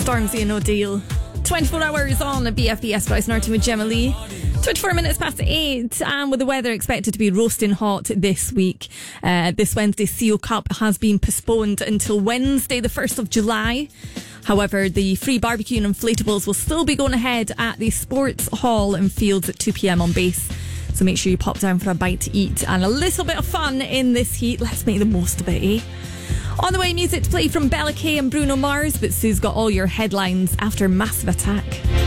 Stormzy and O'Deal. 24 hours on at BFBS Bryce Norton with Gemma Lee. 24 minutes past 8, and with the weather expected to be roasting hot this week. This Wednesday, CO Cup has been postponed until Wednesday, the 1st of July. However, the free barbecue and inflatables will still be going ahead at the Sports Hall in Fields at 2 p.m. on base. So make sure you pop down for a bite to eat and a little bit of fun in this heat. Let's make the most of it, eh? On the way, music to play from Bella K and Bruno Mars, but Sue's got all your headlines after Massive Attack.